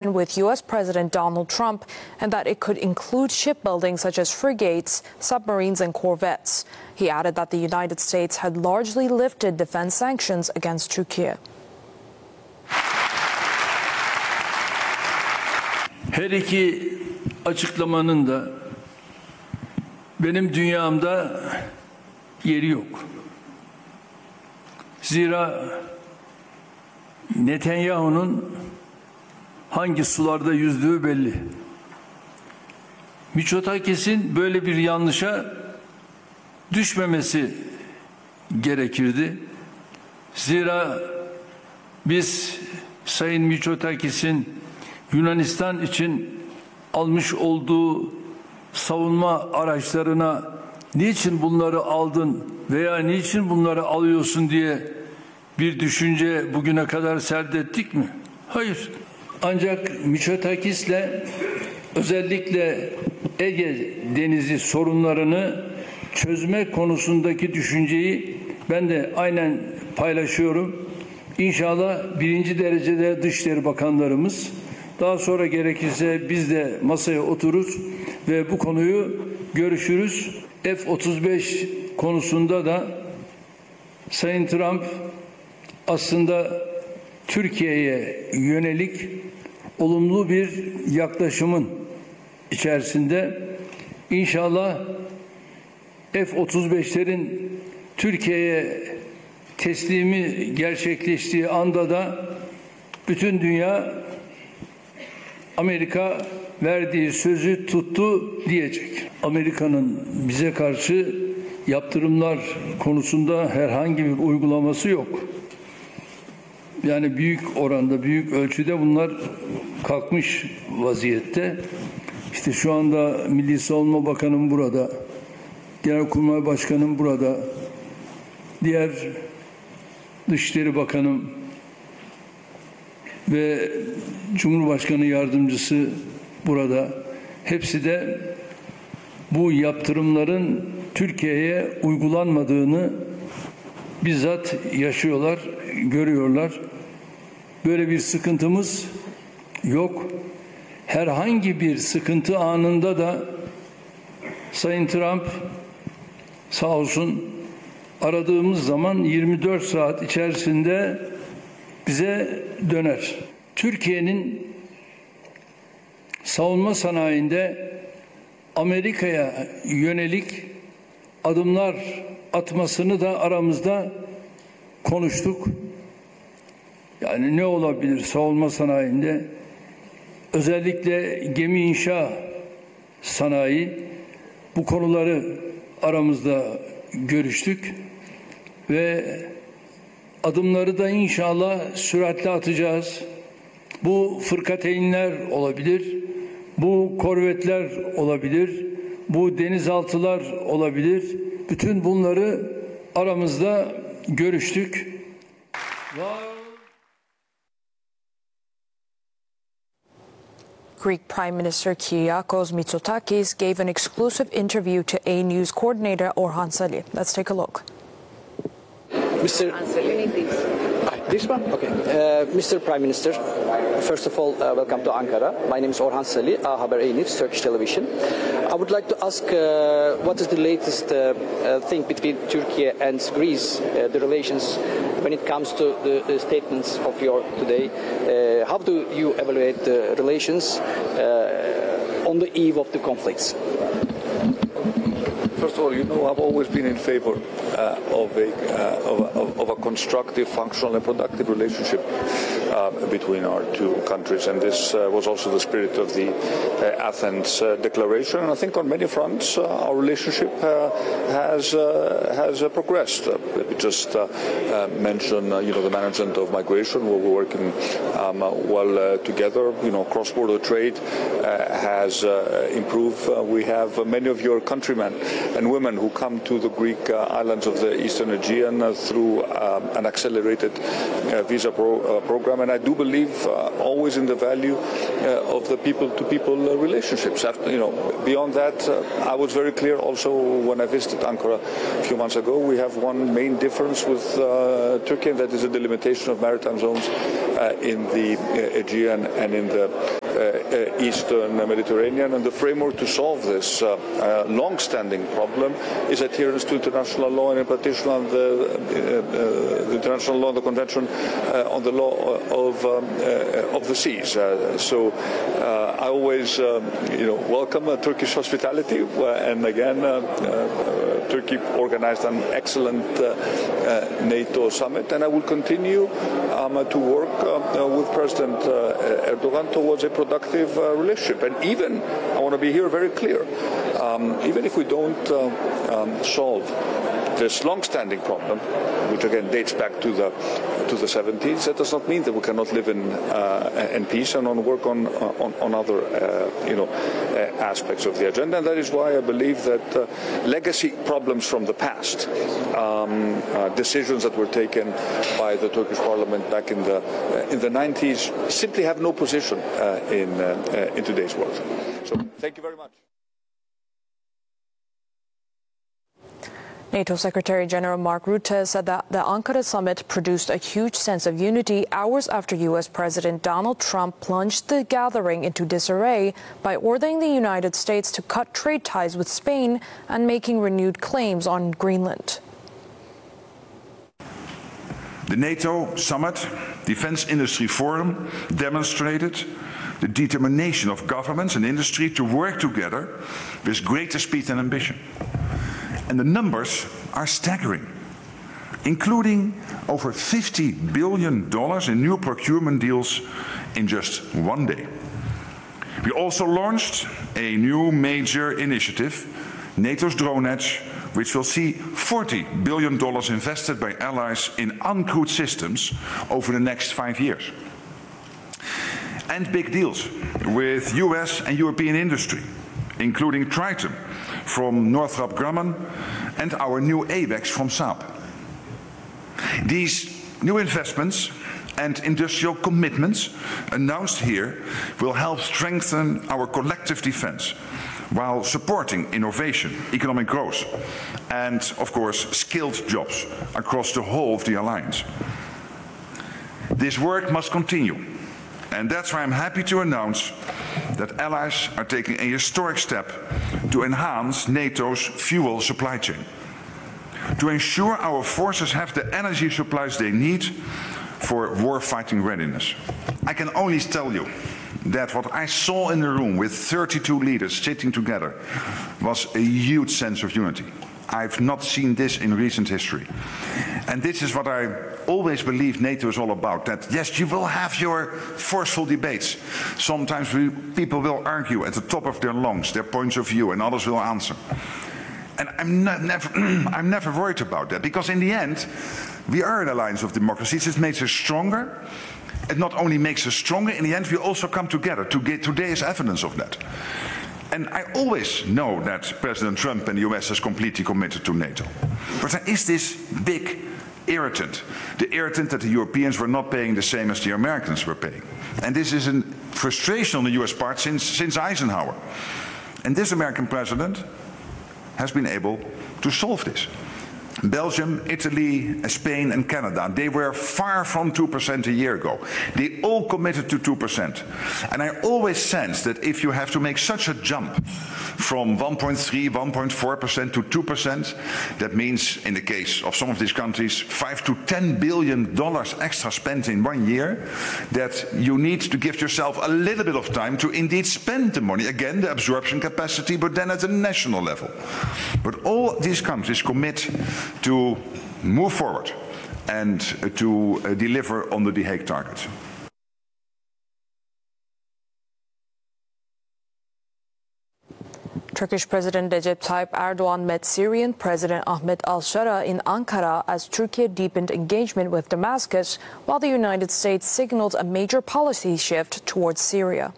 conversation with U.S. President Donald Trump and that it could include shipbuilding such as frigates, submarines, and corvettes. He added that the United States had largely lifted defense sanctions against Turkey. Her iki açıklamanın da benim dünyamda yeri yok. Zira Netanyahu'nun hangi sularda yüzdüğü belli. Mitsotakis'in böyle bir yanlışa düşmemesi gerekirdi. Zira biz Sayın Mitsotakis'in Yunanistan için almış olduğu savunma araçlarına niçin bunları aldın veya niçin bunları alıyorsun diye bir düşünce bugüne kadar serdettik mi? Hayır. Ancak Mitsotakis'le özellikle Ege Denizi sorunlarını çözme konusundaki düşünceyi ben de aynen paylaşıyorum. İnşallah birinci derecede Dışişleri Bakanlarımız, daha sonra gerekirse biz de masaya oturur ve bu konuyu görüşürüz. F-35 konusunda da Sayın Trump aslında Türkiye'ye yönelik olumlu bir yaklaşımın içerisinde. İnşallah F-35'lerin Türkiye'ye teslimi gerçekleştiği anda da bütün dünya Amerika verdiği sözü tuttu diyecek. Amerika'nın bize karşı yaptırımlar konusunda herhangi bir uygulaması yok. Yani büyük oranda, büyük ölçüde bunlar kalkmış vaziyette. İşte şu anda Milli Savunma Bakanım burada, Genelkurmay Başkanım burada, diğer Dışişleri Bakanım ve Cumhurbaşkanı Yardımcısı burada. Hepsi de bu yaptırımların Türkiye'ye uygulanmadığını bizzat yaşıyorlar, görüyorlar. Böyle bir sıkıntımız yok. Herhangi bir sıkıntı anında da Sayın Trump sağ olsun aradığımız zaman 24 saat içerisinde bize döner. Türkiye'nin savunma sanayinde Amerika'ya yönelik adımlar atmasını da aramızda konuştuk. Yani ne olabilir savunma sanayinde? Özellikle gemi inşa sanayi, bu konuları aramızda görüştük ve adımları da inşallah süratle atacağız. Bu fırkateynler olabilir, bu korvetler olabilir, bu denizaltılar olabilir. Bütün bunları aramızda görüştük. Greek Prime Minister Kyriakos Mitsotakis gave an exclusive interview to A News coordinator Orhan Sali. Let's take a look. Mr. This one? Okay. Mr. Prime Minister, first of all, welcome to Ankara. My name is Orhan Sali, A Haber A News, Turkish television. I would like to ask what is the latest thing between Turkey and Greece, the relations when it comes to the statements of your today. How do you evaluate the relations on the eve of the conflicts? First of all, you know, I've always been in favor of a constructive, functional and productive relationship between our two countries. And this was also the spirit of the Athens Declaration. And I think on many fronts our relationship has progressed. Let me just mention, the management of migration, where we're working well together. Cross-border trade has improved. We have many of your countrymen and women who come to the Greek islands of the Eastern Aegean through an accelerated visa program. And I do believe always in the value of the people-to-people relationships. Beyond that, I was very clear also when I visited Ankara a few months ago. We have one main difference with Turkey, and that is the delimitation of maritime zones in the Aegean and in the Eastern Mediterranean, and the framework to solve this long-standing problem is adherence to international law, and in particular the international law, the Convention on the Law of the Seas. So I always, welcome Turkish hospitality, and again, Turkey organized an excellent NATO summit, and I will continue to work with President Erdogan towards a productive relationship. And even, I want to be here very clear, even if we don't solve this long-standing problem, which again dates back to the 70s, that does not mean that we cannot live in peace and work on other aspects of the agenda. And that is why I believe that legacy problems from the past, decisions that were taken by the Turkish Parliament back in the 90s, simply have no position in today's world. So thank you very much. NATO Secretary General Mark Rutte said that the Ankara summit produced a huge sense of unity hours after U.S. President Donald Trump plunged the gathering into disarray by ordering the United States to cut trade ties with Spain and making renewed claims on Greenland. The NATO Summit Defense Industry Forum demonstrated the determination of governments and industry to work together with greater speed and ambition. And the numbers are staggering, including over $50 billion in new procurement deals in just one day. We also launched a new major initiative, NATO's Drone Edge, which will see $40 billion invested by allies in uncrewed systems over the next 5 years. And big deals with US and European industry, including Triton from Northrop Grumman and our new AWACS from Saab. These new investments and industrial commitments announced here will help strengthen our collective defense while supporting innovation, economic growth, and, of course, skilled jobs across the whole of the alliance. This work must continue, and that's why I'm happy to announce that allies are taking a historic step to enhance NATO's fuel supply chain, to ensure our forces have the energy supplies they need for war-fighting readiness. I can only tell you that what I saw in the room with 32 leaders sitting together was a huge sense of unity. I've not seen this in recent history. And this is what I always believe NATO is all about, that yes, you will have your forceful debates. Sometimes people will argue at the top of their lungs, their points of view, and others will answer. And I'm never worried about that, because in the end, we are an alliance of democracies. It makes us stronger. It not only makes us stronger, in the end, we also come together. Today is evidence of that. And I always know that President Trump and the US is completely committed to NATO. But there is this big irritant. The irritant that the Europeans were not paying the same as the Americans were paying. And this is a frustration on the US part since Eisenhower. And this American president has been able to solve this. Belgium, Italy, Spain and Canada, they were far from 2% a year ago. They all committed to 2%. And I always sense that if you have to make such a jump from 1.3, 1.4% to 2%, that means, in the case of some of these countries, $5 to $10 billion extra spent in 1 year, that you need to give yourself a little bit of time to indeed spend the money. Again, the absorption capacity, but then at the national level. But all these countries commit to move forward and to deliver on the The Hague targets. Turkish President Recep Tayyip Erdogan met Syrian President Ahmed al-Shara in Ankara as Turkey deepened engagement with Damascus, while the United States signaled a major policy shift towards Syria.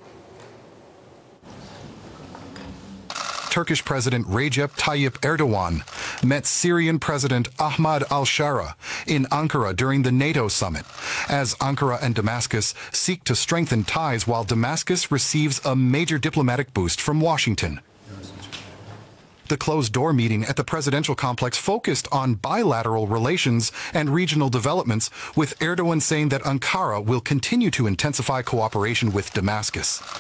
Turkish President Recep Tayyip Erdogan met Syrian President Ahmed al-Shara in Ankara during the NATO summit, as Ankara and Damascus seek to strengthen ties while Damascus receives a major diplomatic boost from Washington. The closed-door meeting at the presidential complex focused on bilateral relations and regional developments, with Erdogan saying that Ankara will continue to intensify cooperation with Damascus.